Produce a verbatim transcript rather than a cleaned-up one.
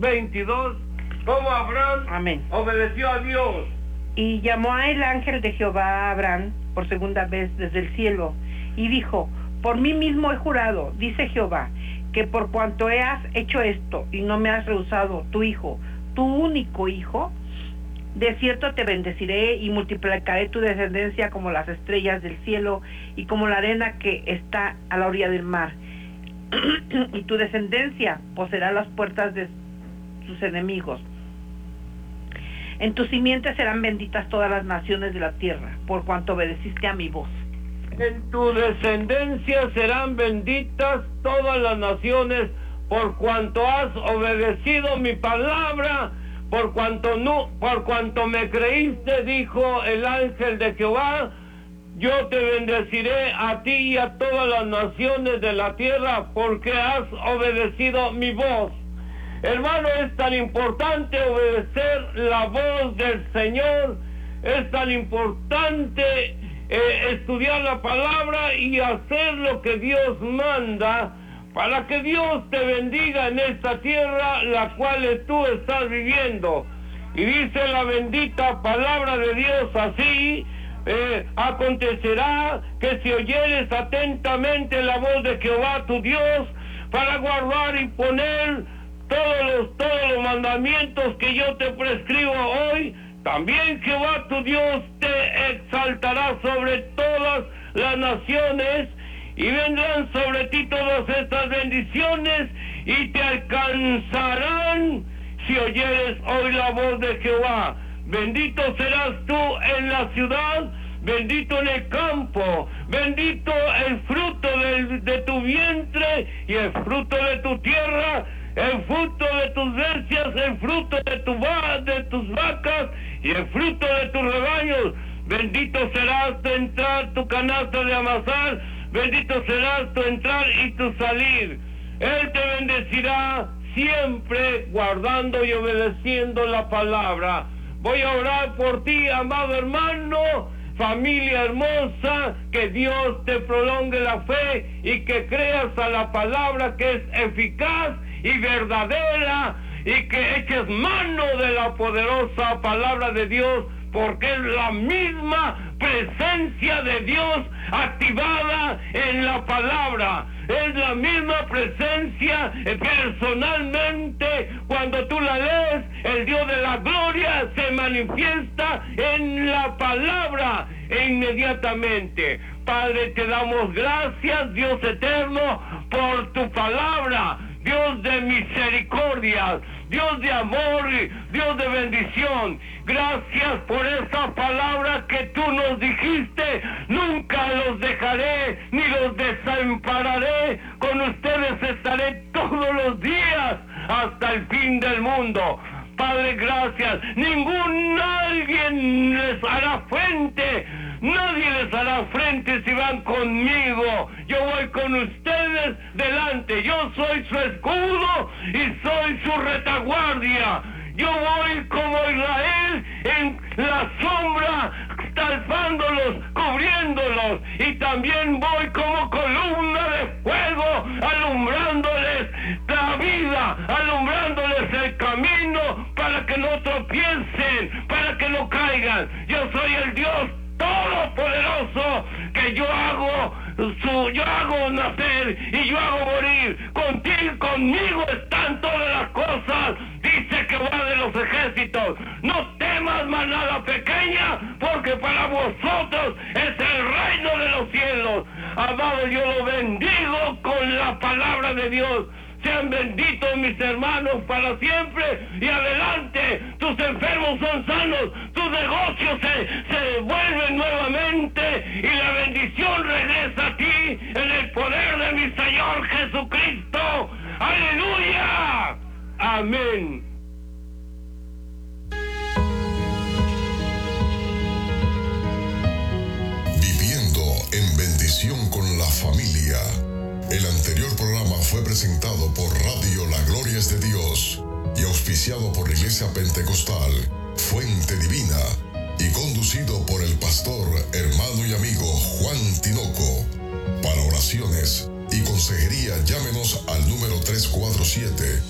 veintidós, como Abraham Amén. obedeció a Dios. Y llamó a el ángel de Jehová a Abraham por segunda vez desde el cielo, y dijo: por mí mismo he jurado, dice Jehová, que por cuanto has hecho esto, y no me has rehusado tu hijo, tu único hijo, de cierto te bendeciré y multiplicaré tu descendencia como las estrellas del cielo y como la arena que está a la orilla del mar. Y tu descendencia poseerá las puertas de sus enemigos. En tu simiente serán benditas todas las naciones de la tierra, por cuanto obedeciste a mi voz. En tu descendencia serán benditas todas las naciones, por cuanto has obedecido mi palabra, por cuanto no, por cuanto me creíste, dijo el ángel de Jehová. Yo te bendeciré a ti y a todas las naciones de la tierra, porque has obedecido mi voz. Hermano, es tan importante obedecer la voz del Señor, es tan importante eh, estudiar la palabra y hacer lo que Dios manda, para que Dios te bendiga en esta tierra, la cual tú estás viviendo. Y dice la bendita palabra de Dios así: eh, acontecerá que si oyeres atentamente la voz de Jehová tu Dios, para guardar y poner todos los, todos los mandamientos que yo te prescribo hoy, también Jehová tu Dios te exaltará sobre todas las naciones, y vendrán sobre ti todas estas bendiciones, y te alcanzarán si oyeres hoy la voz de Jehová. Bendito serás tú en la ciudad, bendito en el campo, bendito el fruto de, de tu vientre y el fruto de tu tierra, el fruto de tus bestias, el fruto de, tu va, de tus vacas y el fruto de tus rebaños. Bendito serás tu entrar, tu canasta de amasar, bendito serás tu entrar y tu salir. Él te bendecirá siempre guardando y obedeciendo la palabra. Voy a orar por ti, amado hermano, familia hermosa, que Dios te prolongue la fe y que creas a la palabra que es eficaz y verdadera, y que eches mano de la poderosa palabra de Dios, porque es la misma presencia de Dios activada en la palabra. Es la misma presencia personalmente. Cuando tú la lees, el Dios de la gloria se manifiesta en la palabra e inmediatamente. Padre, te damos gracias, Dios eterno, por tu palabra, Dios de misericordia, Dios de amor, Dios de bendición. Gracias por esa palabra que tú nos dijiste: nunca los dejaré ni los desampararé, con ustedes estaré todos los días hasta el fin del mundo. Padre, gracias. Ningún alguien les hará frente, nadie les hará frente si van conmigo. Yo voy con ustedes delante. Yo soy su escudo y soy su retaguardia. Yo voy como Israel en la sombra, talpándolos, cubriéndolos, y también voy como columna de fuego, alumbrándoles la vida, alumbrándoles el camino, para que no tropiecen, para que no caigan. Yo soy el Dios todopoderoso, que yo hago su, yo hago nacer y yo hago morir. Contigo, conmigo están todas las cosas, dice Jehová de los ejércitos. No temas, manada pequeña, porque para vosotros es el reino de los cielos. Amado, yo lo bendigo con la palabra de Dios. Sean benditos mis hermanos para siempre y adelante. Tus enfermos son sanos, tus negocios se, se vuelven nuevamente, y la bendición regresa a ti en el poder de mi Señor Jesucristo. ¡Aleluya! Amén. Viviendo en bendición con la familia. El anterior programa fue presentado por Radio La Gloria es de Dios y auspiciado por la Iglesia Pentecostal Fuente Divina y conducido por el pastor, hermano y amigo Juan Tinoco. Para oraciones y consejería, llámenos al número tres cuatro siete,